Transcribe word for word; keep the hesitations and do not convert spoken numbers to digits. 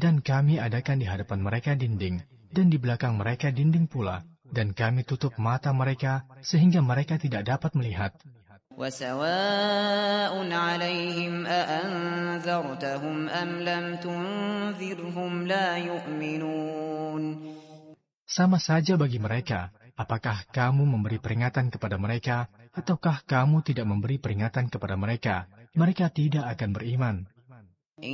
Dan kami adakan di hadapan mereka dinding, dan di belakang mereka dinding pula, dan kami tutup mata mereka sehingga mereka tidak dapat melihat. وَسَوَاءٌ عَلَيْهِمْ أَأَنذَرْتَهُمْ أَمْ لَمْ تُنذِرْهُمْ لَا يُؤْمِنُونَ. Sama saja bagi mereka, apakah kamu memberi peringatan kepada mereka, ataukah kamu tidak memberi peringatan kepada mereka, mereka tidak akan beriman.